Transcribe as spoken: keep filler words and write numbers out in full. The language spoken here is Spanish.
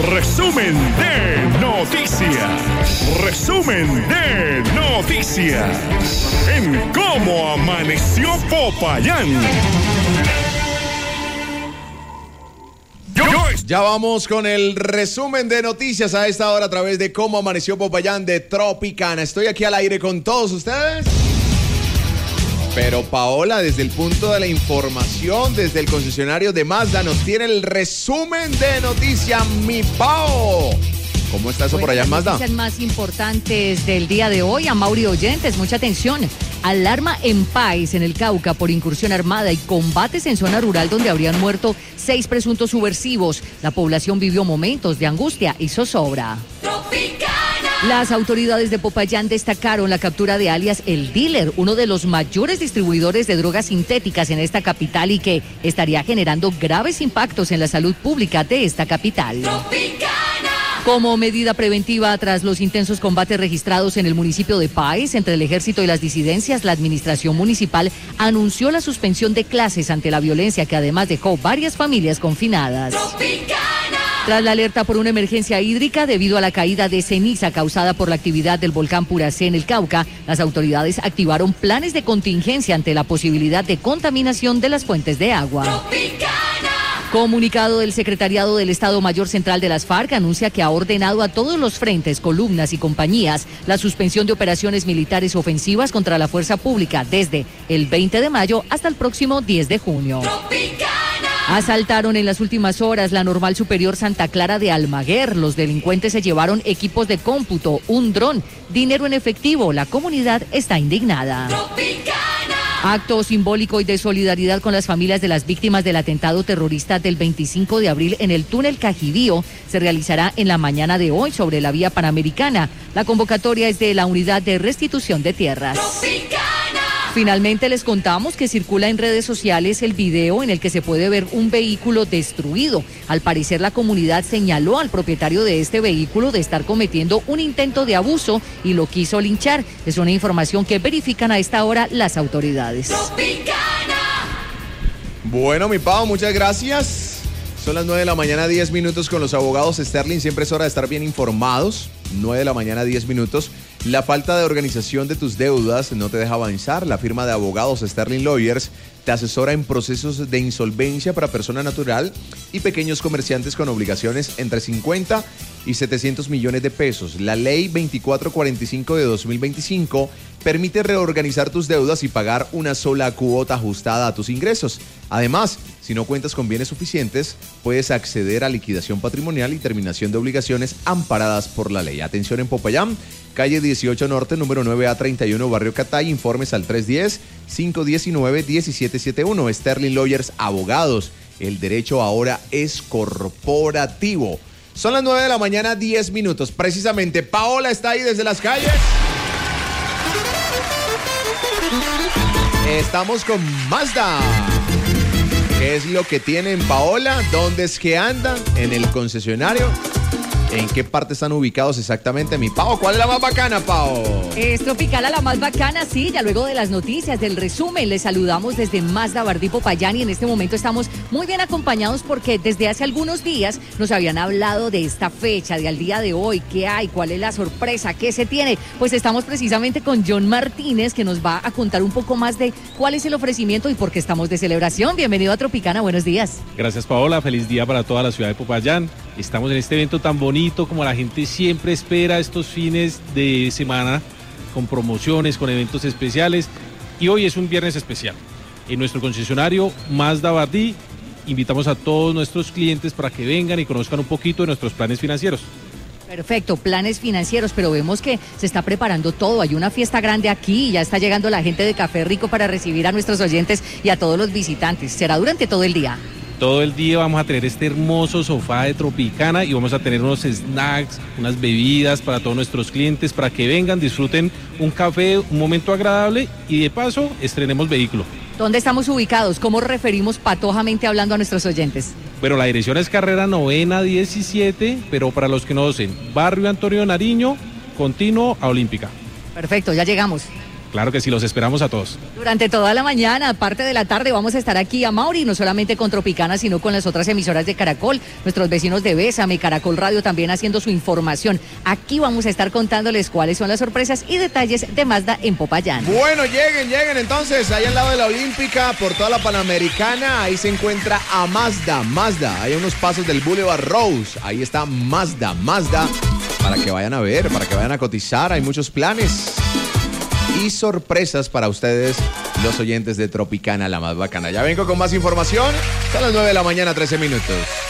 Resumen de noticias. Resumen de noticias. En Cómo Amaneció Popayán. Ya vamos con el resumen de noticias a esta hora a través de Cómo Amaneció Popayán de Tropicana. Estoy aquí al aire con todos ustedes. Pero Paola, desde el punto de la información, desde el concesionario de Mazda, nos tiene el resumen de noticias, mi Pao. ¿Cómo está eso bueno, por allá en Mazda? Las noticias más importantes del día de hoy, a Mauri oyentes, mucha atención. Alarma en Páez, en el Cauca, por incursión armada y combates en zona rural donde habrían muerto seis presuntos subversivos. La población vivió momentos de angustia y zozobra. Tropicana. Las autoridades de Popayán destacaron la captura de alias El Dealer, uno de los mayores distribuidores de drogas sintéticas en esta capital y que estaría generando graves impactos en la salud pública de esta capital. Tropicana. Como medida preventiva tras los intensos combates registrados en el municipio de Páez entre el ejército y las disidencias, la administración municipal anunció la suspensión de clases ante la violencia que además dejó varias familias confinadas. Tropicana. Tras la alerta por una emergencia hídrica debido a la caída de ceniza causada por la actividad del volcán Puracé en el Cauca, las autoridades activaron planes de contingencia ante la posibilidad de contaminación de las fuentes de agua. Tropicana. Comunicado del Secretariado del Estado Mayor Central de las FARC anuncia que ha ordenado a todos los frentes, columnas y compañías la suspensión de operaciones militares ofensivas contra la fuerza pública desde el veinte de mayo hasta el próximo diez de junio. Tropicana. Asaltaron en las últimas horas la Normal Superior Santa Clara de Almaguer. Los delincuentes se llevaron equipos de cómputo, un dron, dinero en efectivo. La comunidad está indignada. Tropicana. Acto simbólico y de solidaridad con las familias de las víctimas del atentado terrorista del veinticinco de abril en el túnel Cajibío se realizará en la mañana de hoy sobre la vía Panamericana. La convocatoria es de la Unidad de Restitución de Tierras. Tropicana. Finalmente les contamos que circula en redes sociales el video en el que se puede ver un vehículo destruido. Al parecer la comunidad señaló al propietario de este vehículo de estar cometiendo un intento de abuso y lo quiso linchar. Es una información que verifican a esta hora las autoridades. Tropicana. Bueno, mi Pau, muchas gracias. Son las nueve de la mañana, diez minutos con los abogados Sterling. Siempre es hora de estar bien informados. nueve de la mañana, diez minutos. La falta de organización de tus deudas no te deja avanzar. La firma de abogados Sterling Lawyers te asesora en procesos de insolvencia para persona natural y pequeños comerciantes con obligaciones entre cincuenta y setecientos millones de pesos. La ley veinticuatro cuarenta y cinco de dos mil veinticinco permite reorganizar tus deudas y pagar una sola cuota ajustada a tus ingresos. Además, si no cuentas con bienes suficientes, puedes acceder a liquidación patrimonial y terminación de obligaciones amparadas por la ley. Atención en Popayán, calle dieciocho Norte, número nueve A treinta y uno, barrio Catay. Informes al tres uno cero, cinco uno nueve, uno siete siete uno. Sterling Lawyers Abogados. El derecho ahora es corporativo. Son las nueve de la mañana, diez minutos. Precisamente, Paola está ahí desde las calles. Estamos con Mazda. ¿Qué es lo que tienen, Paola? ¿Dónde es que andan? ¿En el concesionario? ¿En qué parte están ubicados exactamente, mi Pao? ¿Cuál es la más bacana, Pao? Es Tropicana la más bacana, sí. Ya luego de las noticias, del resumen, les saludamos desde Mazda Bardí Popayán y en este momento estamos muy bien acompañados porque desde hace algunos días nos habían hablado de esta fecha, de al día de hoy, qué hay, cuál es la sorpresa, qué se tiene. Pues estamos precisamente con John Martínez que nos va a contar un poco más de cuál es el ofrecimiento y por qué estamos de celebración. Bienvenido a Tropicana, buenos días. Gracias, Paola. Feliz día para toda la ciudad de Popayán. Estamos en este evento tan bonito como la gente siempre espera estos fines de semana con promociones, con eventos especiales y hoy es un viernes especial. En nuestro concesionario Mazda Bardí invitamos a todos nuestros clientes para que vengan y conozcan un poquito de nuestros planes financieros. Perfecto, planes financieros, pero vemos que se está preparando todo, hay una fiesta grande aquí y ya está llegando la gente de Café Rico para recibir a nuestros oyentes y a todos los visitantes. ¿Será durante todo el día? Todo el día vamos a tener este hermoso sofá de Tropicana y vamos a tener unos snacks, unas bebidas para todos nuestros clientes, para que vengan, disfruten un café, un momento agradable y de paso estrenemos vehículo. ¿Dónde estamos ubicados? ¿Cómo referimos patojamente hablando a nuestros oyentes? Bueno, la dirección es carrera novena diecisiete, pero para los que no conocen, barrio Antonio Nariño, continuo a Olímpica. Perfecto, ya llegamos. Claro que sí, los esperamos a todos. Durante toda la mañana, parte de la tarde, vamos a estar aquí a Mauri, no solamente con Tropicana, sino con las otras emisoras de Caracol, nuestros vecinos de Bésame, Caracol Radio también haciendo su información. Aquí vamos a estar contándoles cuáles son las sorpresas y detalles de Mazda en Popayán. Bueno, lleguen, lleguen entonces, ahí al lado de la Olímpica, por toda la Panamericana, ahí se encuentra a Mazda, Mazda, hay unos pasos del Boulevard Rose, ahí está Mazda, Mazda, para que vayan a ver, para que vayan a cotizar, hay muchos planes y sorpresas para ustedes, los oyentes de Tropicana, la más bacana. Ya vengo con más información, son las nueve de la mañana, trece minutos.